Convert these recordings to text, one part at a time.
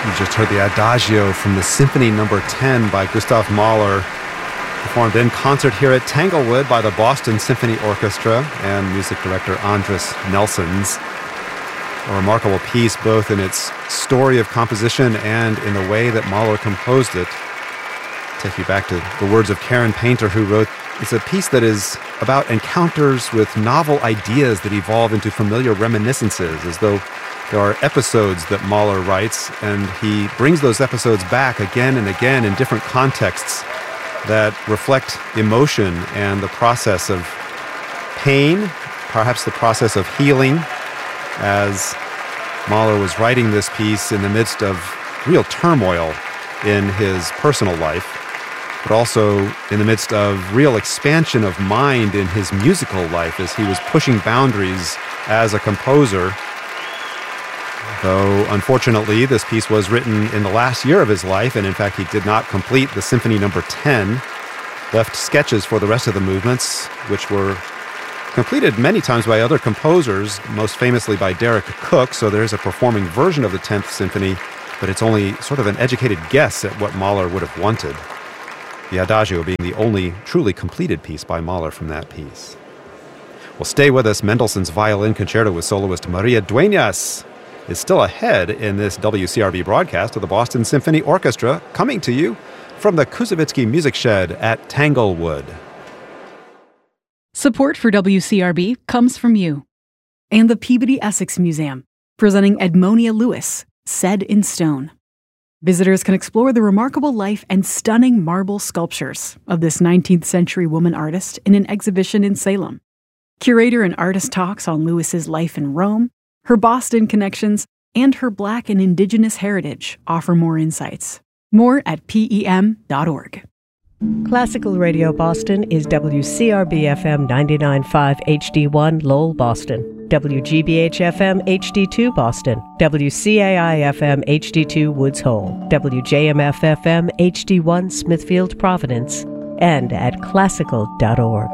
You just heard the Adagio from the Symphony No. 10 by Gustav Mahler, performed in concert here at Tanglewood by the Boston Symphony Orchestra and music director Andris Nelsons. A remarkable piece both in its story of composition and in the way that Mahler composed it. Take you back to the words of Karen Painter, who wrote, "It's a piece that is about encounters with novel ideas that evolve into familiar reminiscences, as though there are episodes that Mahler writes, and he brings those episodes back again and again in different contexts that reflect emotion and the process of pain, perhaps the process of healing, as Mahler was writing this piece in the midst of real turmoil in his personal life, but also in the midst of real expansion of mind in his musical life as he was pushing boundaries as a composer. Though, unfortunately, this piece was written in the last year of his life, and in fact he did not complete the Symphony No. 10, left sketches for the rest of the movements, which were completed many times by other composers, most famously by Derek Cook, so there's a performing version of the 10th Symphony, but it's only sort of an educated guess at what Mahler would have wanted. The Adagio being the only truly completed piece by Mahler from that piece. Well, stay with us. Mendelssohn's Violin Concerto with soloist Maria Dueñas is still ahead in this WCRB broadcast of the Boston Symphony Orchestra, coming to you from the Koussevitzky Music Shed at Tanglewood. Support for WCRB comes from you and the Peabody Essex Museum, presenting Edmonia Lewis, Said in Stone. Visitors can explore the remarkable life and stunning marble sculptures of this 19th century woman artist in an exhibition in Salem. Curator and artist talks on Lewis's life in Rome, her Boston connections, and her Black and Indigenous heritage offer more insights. More at PEM.org. Classical Radio Boston is WCRB-FM 99.5 HD1 Lowell, Boston, WGBH-FM HD2 Boston, WCAI-FM HD2 Woods Hole, WJMF-FM HD1 Smithfield, Providence, and at classical.org.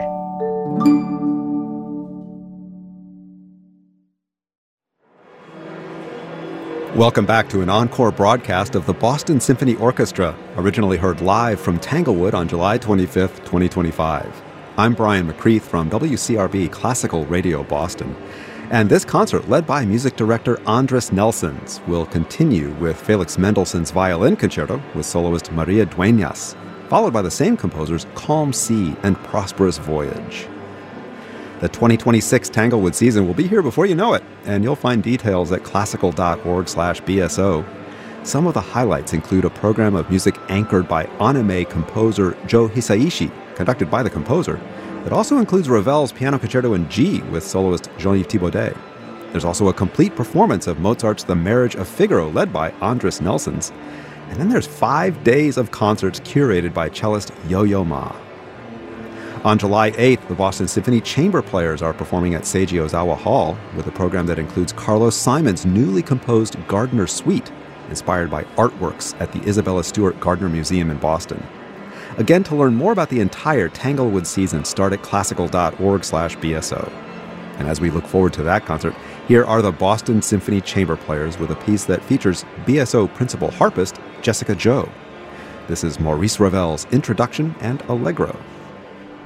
Welcome back to an encore broadcast of the Boston Symphony Orchestra, originally heard live from Tanglewood on July 25th, 2025. I'm Brian McCreath from WCRB Classical Radio Boston, and this concert, led by music director Andris Nelsons, will continue with Felix Mendelssohn's Violin Concerto with soloist Maria Dueñas, followed by the same composer's Calm Sea and Prosperous Voyage. The 2026 Tanglewood season will be here before you know it, and you'll find details at classical.org/BSO. Some of the highlights include a program of music anchored by anime composer Joe Hisaishi, conducted by the composer. It also includes Ravel's Piano Concerto in G with soloist Jean-Yves Thibaudet. There's also a complete performance of Mozart's The Marriage of Figaro, led by Andris Nelsons. And then there's 5 days of concerts curated by cellist Yo-Yo Ma. On July 8th, the Boston Symphony Chamber Players are performing at Seiji Ozawa Hall with a program that includes Carlos Simon's newly composed Gardner Suite, inspired by artworks at the Isabella Stewart Gardner Museum in Boston. Again, to learn more about the entire Tanglewood season, start at classical.org/BSO. And as we look forward to that concert, here are the Boston Symphony Chamber Players with a piece that features BSO principal harpist Jessica Joe. This is Maurice Ravel's Introduction and Allegro.